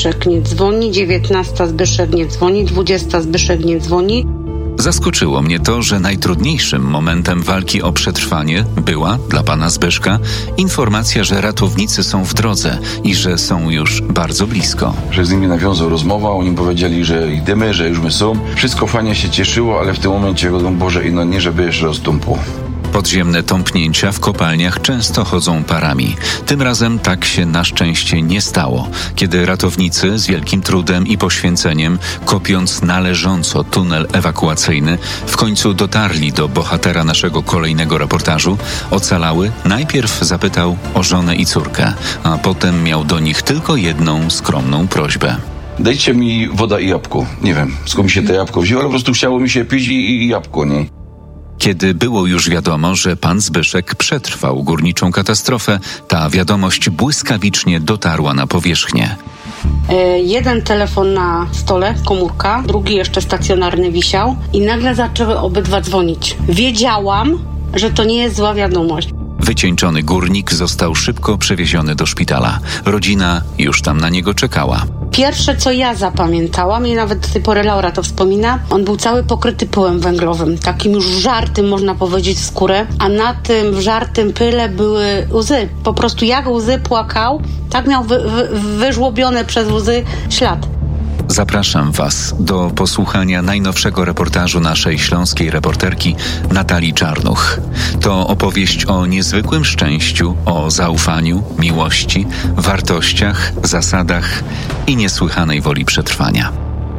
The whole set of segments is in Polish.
Zbyszek nie dzwoni, 19 Zbyszek nie dzwoni, 20 Zbyszek nie dzwoni. Zaskoczyło mnie to, że najtrudniejszym momentem walki o przetrwanie była, dla pana Zbyszka, informacja, że ratownicy są w drodze i że są już bardzo blisko. Że z nimi nawiązał rozmowa, oni powiedzieli, że idziemy, że już my są. Wszystko fajnie się cieszyło, ale w tym momencie wiadomo, Boże, nie żeby jeszcze rozstąpiło. Podziemne tąpnięcia w kopalniach często chodzą parami. Tym razem tak się na szczęście nie stało, kiedy ratownicy z wielkim trudem i poświęceniem, kopiąc należąco tunel ewakuacyjny, w końcu dotarli do bohatera naszego kolejnego reportażu. Ocalały najpierw zapytał o żonę i córkę, a potem miał do nich tylko jedną skromną prośbę. Dajcie mi woda i jabłko. Nie wiem, skąd mi się to jabłko wzięło, ale po prostu chciało mi się pić i jabłko, nie? Kiedy było już wiadomo, że pan Zbyszek przetrwał górniczą katastrofę, ta wiadomość błyskawicznie dotarła na powierzchnię. Jeden telefon na stole, komórka, drugi jeszcze stacjonarny wisiał i nagle zaczęły obydwa dzwonić. Wiedziałam, że to nie jest zła wiadomość. Wycieńczony górnik został szybko przewieziony do szpitala. Rodzina już tam na niego czekała. Pierwsze, co ja zapamiętałam i nawet do tej pory Laura to wspomina, on był cały pokryty pyłem węglowym, takim już żartym, można powiedzieć, w skórę, a na tym żartym pyle były łzy. Po prostu jak łzy płakał, tak miał wyżłobione przez łzy ślad. Zapraszam Was do posłuchania najnowszego reportażu naszej śląskiej reporterki Natalii Czarnuch. To opowieść o niezwykłym szczęściu, o zaufaniu, miłości, wartościach, zasadach i niesłychanej woli przetrwania.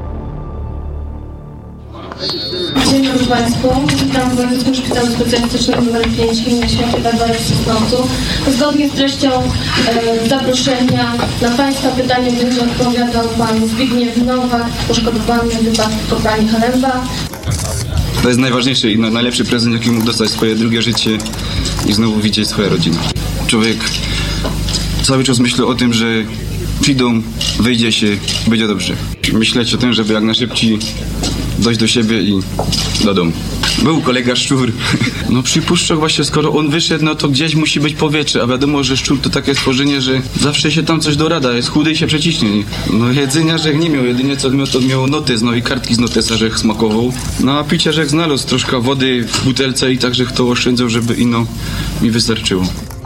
Dzień dobry Państwu. Witam w Wojewódzkim Szpitalu Specjalistycznym nr 5 im. Świętej Barbary w Sosnowcu. Zgodnie z treścią zaproszenia na Państwa pytanie będzie odpowiadał Pan Zbigniew Nowak, poszkodowany w wypadku w kopalni Halemba. To jest najważniejszy i najlepszy prezent, jaki mógł dostać, swoje drugie życie i znowu widzieć swoją rodzinę. Człowiek cały czas myśli o tym, że przyjdą, wyjdzie się, będzie dobrze. Myśleć o tym, żeby jak najszybciej dojść do siebie i do domu. Był kolega szczur. No przypuszczam właśnie, skoro on wyszedł, no to gdzieś musi być powietrze, a wiadomo, że szczur to takie stworzenie, że zawsze się tam coś dorada, jest chudy i się przeciśnie. No jedzenia żech nie miał, jedynie co miał, to miał notes, no i kartki z notesa żech smakował. No a picia żech znalazł troszkę wody w butelce i tak żech to oszczędzał, żeby ino mi wystarczyło.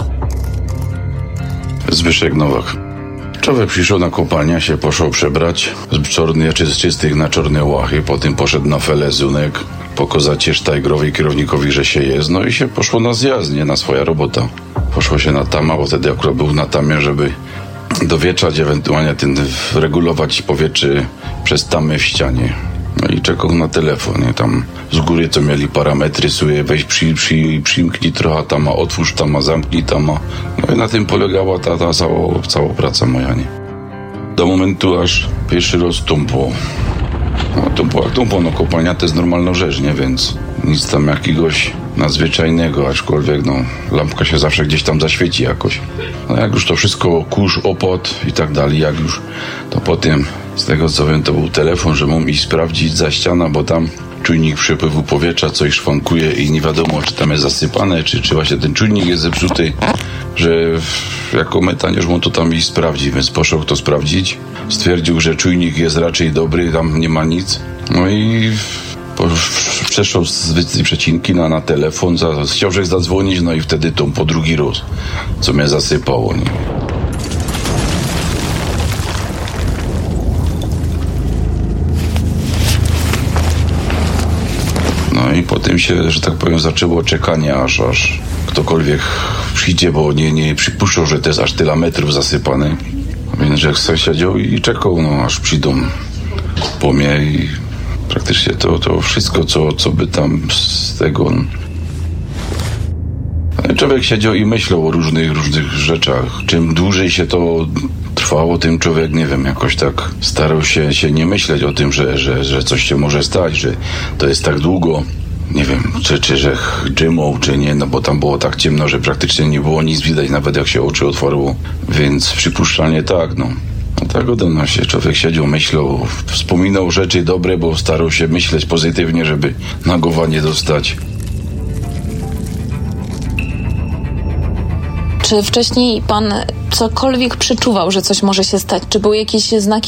Zbyszek Nowak. Człowiek przyszedł na kopalnię, się poszło przebrać z czystych na czarne łachy, potem poszedł na felezunek, pokazać sztajgrowi, kierownikowi, że się jest, no i się poszło na zjazd, nie na swoja robota. Poszło się na tama, bo wtedy akurat był na tamie, żeby dowieczać, ewentualnie regulować powietrze przez tamę w ścianie. No i czekał na telefon, nie? Tam z góry co mieli parametry, sobie weź przymknij trochę tama, otwórz tama, zamknij tama. No i na tym polegała ta cała praca moja, nie? Do momentu aż pierwszy raz tąpło. No tąpło, no kopalnia to jest normalna rzecz, nie? Więc nic tam jakiegoś nadzwyczajnego, aczkolwiek no lampka się zawsze gdzieś tam zaświeci jakoś. No jak już to wszystko, kurz, opot i tak dalej, jak już, to potem z tego co wiem, to był telefon, że mam iść sprawdzić za ściana, bo tam czujnik przepływu powietrza coś szwankuje i nie wiadomo, czy tam jest zasypane, czy właśnie ten czujnik jest zepsuty, że jako metaniarz mam to tam iść sprawdzić, więc poszedł to sprawdzić. Stwierdził, że czujnik jest raczej dobry, tam nie ma nic. No i przeszedł z przecinki na telefon, chciał zadzwonić, no i wtedy to po drugi raz, co mnie zasypało, nie? No i potem się, że tak powiem, zaczęło czekanie, aż ktokolwiek przyjdzie, bo nie przypuszczał, że to jest aż tyle metrów zasypane. Więc że siedział i czekał, no aż przyjdą po mnie i praktycznie to wszystko, co by tam z tego... Człowiek siedział i myślał o różnych rzeczach. Czym dłużej się to trwało, tym człowiek, nie wiem, jakoś tak starał się nie myśleć o tym, że coś się może stać, że to jest tak długo. Nie wiem, czy że dżymał, czy nie, no bo tam było tak ciemno, że praktycznie nie było nic widać, nawet jak się oczy otworzyło. Więc przypuszczalnie tak, no. A tak ode mnie się człowiek siedział, myślał, wspominał rzeczy dobre, bo starał się myśleć pozytywnie, żeby na głowa nie dostać. Czy wcześniej pan cokolwiek przeczuwał, że coś może się stać? Czy były jakieś znaki